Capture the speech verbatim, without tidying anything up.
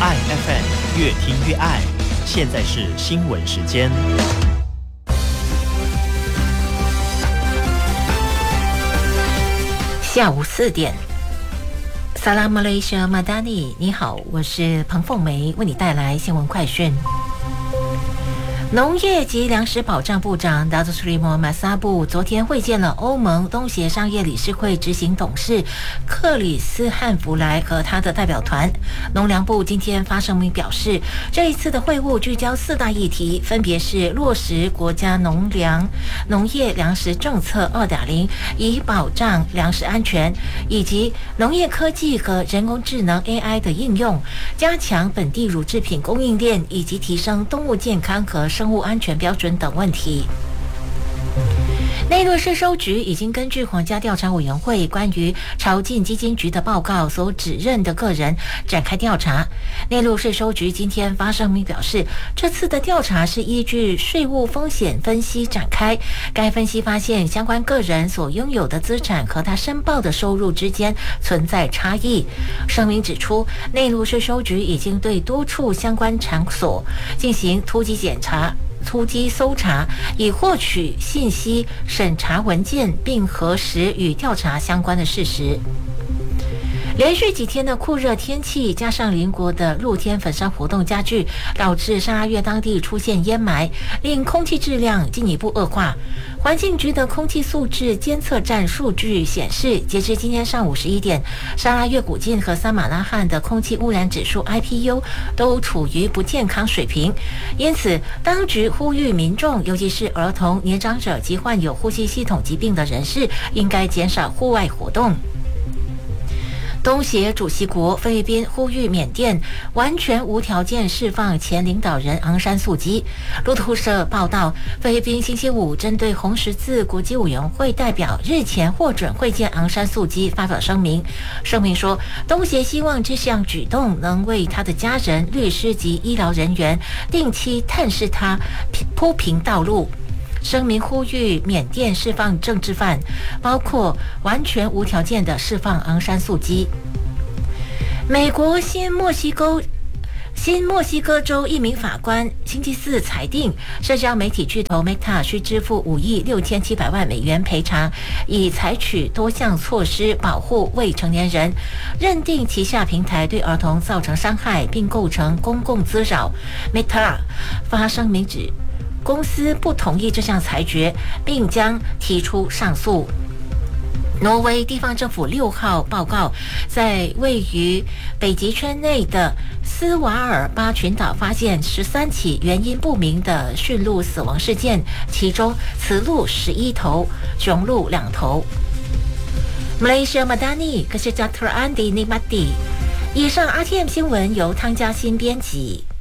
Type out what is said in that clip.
爱 F M 越听越爱。现在是新闻时间。 下午四点。萨拉马雷西亚马达尼，你好，我是彭凤梅，为你带来新闻快讯。农业及粮食保障部长达佐斯里莫马萨布昨天会见了欧盟东协商业理事会执行董事克里斯汉弗莱和他的代表团。农粮部今天发声明表示，这一次的会晤聚焦四大议题，分别是落实国家农粮农业粮食政策 二点零， 以保障粮食安全，以及农业科技和人工智能 A I 的应用，加强本地乳制品供应链，以及提升动物健康和生物安全标准等问题。内陆税收局已经根据皇家调查委员会关于朝觐基金局的报告所指认的个人展开调查。内陆税收局今天发声明表示，这次的调查是依据税务风险分析展开。该分析发现，相关个人所拥有的资产和他申报的收入之间存在差异。声明指出，内陆税收局已经对多处相关场所进行突击检查。突击搜查，以获取信息、审查文件，并核实与调查相关的事实。连续几天的酷热天气，加上邻国的露天焚烧活动加剧，导致沙拉越当地出现烟霾，令空气质量进一步恶化。环境局的空气素质监测站数据显示，截至今天上午十一点，沙拉越古晋和撒马拉罕的空气污染指数 I P U 都处于不健康水平。因此，当局呼吁民众，尤其是儿童、年长者及患有呼吸系统疾病的人士，应该减少户外活动。东协主席国菲律宾呼吁缅甸完全无条件释放前领导人昂山素姬。路透社报道，菲律宾星期五针对红十字国际委员会代表日前获准会见昂山素姬发表声明。声明说，东协希望这项举动能为他的家人、律师及医疗人员定期探视他，铺平道路。声明呼吁缅甸释放政治犯，包括完全无条件的释放昂山素姬。美国新墨西哥新墨西哥州一名法官星期四裁定，社交媒体巨头 Meta 需支付五亿六千七百万美元赔偿，以采取多项措施保护未成年人，认定旗下平台对儿童造成伤害，并构成公共滋扰。Meta 发声明指，公司不同意这项裁决，并将提出上诉。挪威地方政府六号报告，在位于北极圈内的斯瓦尔巴群岛发现十三起原因不明的驯鹿死亡事件，其中雌鹿十一头，雄鹿两头。Malaysia Madani， 可是 Doctor Andy Nikmati。以上 R T M 新闻由汤嘉欣编辑。